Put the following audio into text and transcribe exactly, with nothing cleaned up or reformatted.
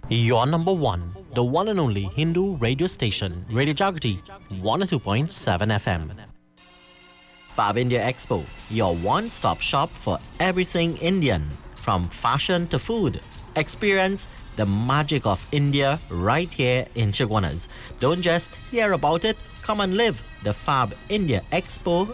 Your number one, the one and only Hindu radio station, Radio Jagrati, one oh two point seven F M. Fab India Expo, your one-stop shop for everything Indian, from fashion to food. Experience the magic of India right here in Chaguanas. Don't just hear about it, come and live the Fab India Expo